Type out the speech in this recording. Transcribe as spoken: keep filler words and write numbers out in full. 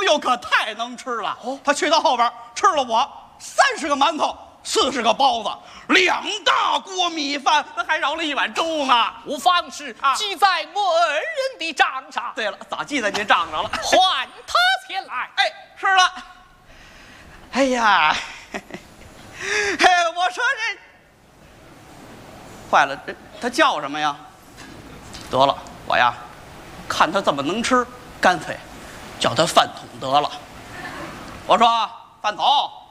友可太能吃了。哦，他去到后边吃了我三十个馒头，四十个包子，两大锅米饭，他还舀了一碗粥呢。 无妨事，记在我二人的账上。 对了，咋记在您账上了？ 换他前来。 哎，是了。哎呀，嘿嘿，我说这坏了，这他叫什么呀？得了，我呀，看他这么能吃，干脆叫他饭桶得了。我说饭桶。